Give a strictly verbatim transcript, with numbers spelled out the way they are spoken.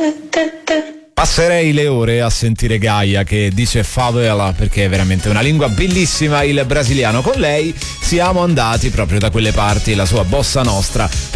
Passerei le ore a sentire Gaia che dice favela, perché è veramente una lingua bellissima il brasiliano. Con lei siamo andati proprio da quelle parti, la sua bossa nostra